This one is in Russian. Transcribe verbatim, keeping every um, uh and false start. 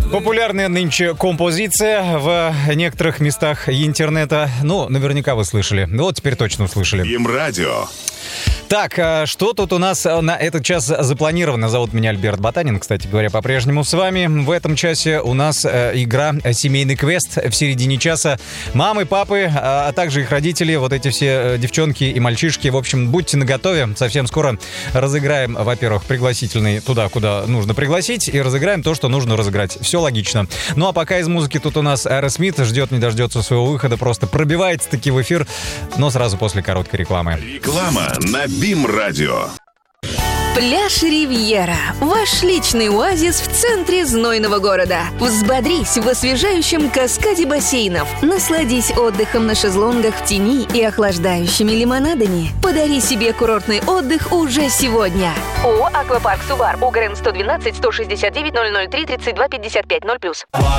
Популярная нынче композиция в некоторых местах интернета. Ну, наверняка вы слышали. Вот теперь точно услышали. Им-радио. Так, что тут у нас на этот час запланировано? Зовут меня Альберт Ботанин, кстати говоря, по-прежнему с вами. В этом часе у нас игра «Семейный квест». В середине часа мамы, папы, а также их родители, вот эти все девчонки и мальчишки. В общем, будьте наготове. Совсем скоро разыграем, во-первых, пригласительный туда, куда нужно пригласить, и разыграем то, что нужно разыграть. Все логично. Ну а пока из музыки тут у нас Аэросмит ждет, не дождется своего выхода, просто пробивается-таки в эфир, но сразу после короткой рекламы. Реклама на Бим-радио. Пляж Ривьера. Ваш личный оазис в центре знойного города. Взбодрись в освежающем каскаде бассейнов. Насладись отдыхом на шезлонгах в тени и охлаждающими лимонадами. Подари себе курортный отдых уже сегодня. ООО «Аквапарк Сувар». ОГРН сто двенадцать сто шестьдесят девять ноль ноль три тридцать два пятьдесят пять ноль плюс.